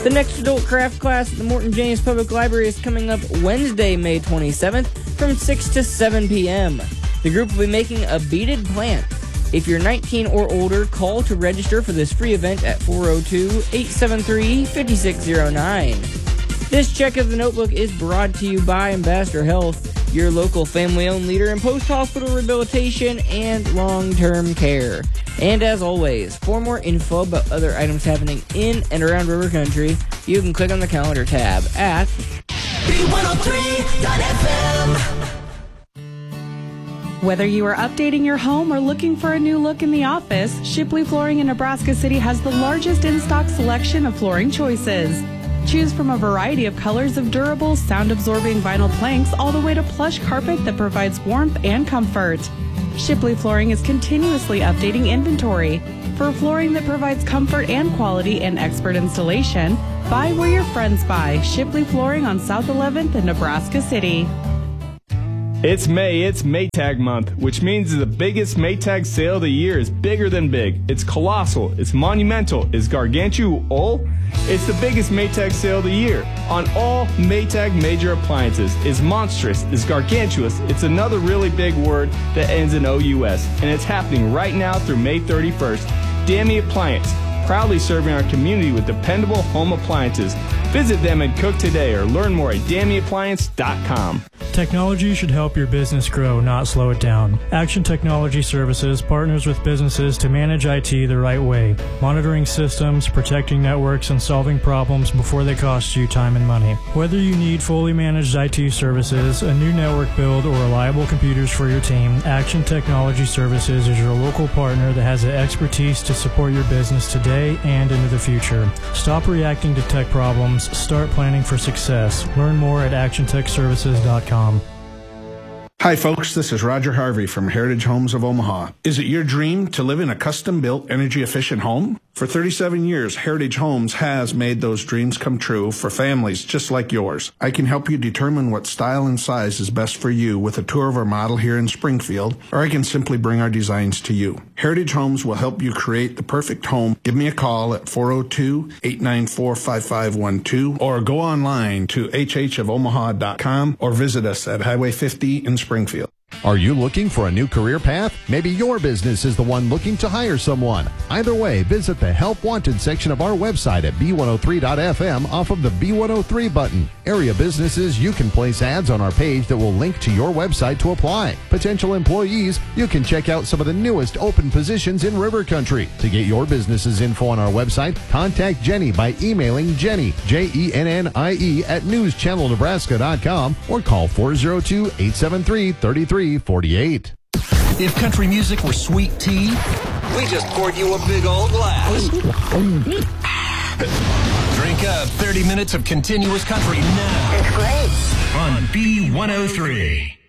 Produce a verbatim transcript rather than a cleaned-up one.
The next adult craft class at the Morton James Public Library is coming up Wednesday, May twenty-seventh from six to seven p.m. The group will be making a beaded plant. If you're nineteen or older, call to register for this free event at four oh two, eight seven three, five six oh nine. This check of the notebook is brought to you by Ambassador Health, your local family-owned leader in post-hospital rehabilitation and long-term care. And as always, for more info about other items happening in and around River Country, you can click on the calendar tab at B one oh three dot F M. Whether you are updating your home or looking for a new look in the office, Shipley Flooring in Nebraska City has the largest in-stock selection of flooring choices. Choose from a variety of colors of durable, sound-absorbing vinyl planks all the way to plush carpet that provides warmth and comfort. Shipley Flooring is continuously updating inventory. For flooring that provides comfort and quality and expert installation, buy where your friends buy. Shipley Flooring on South eleventh in Nebraska City. It's May, it's Maytag month, which means the biggest Maytag sale of the year is bigger than big. It's colossal, it's monumental, it's gargantual. It's the biggest Maytag sale of the year on all Maytag major appliances. It's monstrous, it's gargantuous, it's another really big word that ends in O U S, and it's happening right now through May thirty-first. Dammy Appliance, proudly serving our community with dependable home appliances. Visit them and cook today or learn more at dammy appliance dot com. Technology should help your business grow, not slow it down. Action Technology Services partners with businesses to manage I T the right way, monitoring systems, protecting networks, and solving problems before they cost you time and money. Whether you need fully managed I T services, a new network build, or reliable computers for your team, Action Technology Services is your local partner that has the expertise to support your business today and into the future. Stop reacting to tech problems. Start planning for success. Learn more at action tech services dot com. Hi folks, this is Roger Harvey from Heritage Homes of Omaha. Is it your dream to live in a custom-built, energy-efficient home? For thirty-seven years, Heritage Homes has made those dreams come true for families just like yours. I can help you determine what style and size is best for you with a tour of our model here in Springfield, or I can simply bring our designs to you. Heritage Homes will help you create the perfect home. Give me a call at four oh two, eight nine four, five five one two or go online to h h of omaha dot com or visit us at Highway fifty in Springfield. Are you looking for a new career path? Maybe your business is the one looking to hire someone. Either way, visit the Help Wanted section of our website at b one oh three dot f m off of the B one oh three button. Area businesses, you can place ads on our page that will link to your website to apply. Potential employees, you can check out some of the newest open positions in River Country. To get your business's info on our website, contact Jenny by emailing Jenny, J E N N I E, at news channel nebraska dot com or call four oh two, eight seven three, three three four eight. If country music were sweet tea, we just poured you a big old glass. Drink up thirty minutes of continuous country now. It's great. On B one oh three.